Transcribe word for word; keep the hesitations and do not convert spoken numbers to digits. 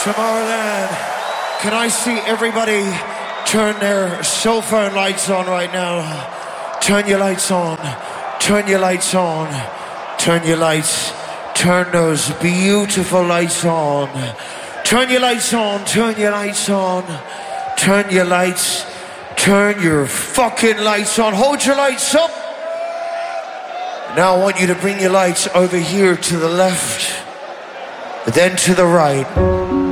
Tomorrowland. Can I see everybody turn their cell phone lights on right now? Turn your lights on. Turn your lights on. Turn your lights. Turn those beautiful lights on. Turn your lights on. Turn your lights on. Turn your lights. Turn your fucking lights on. Hold your lights up. Now I want you to bring your lights over here to the left, then to the right.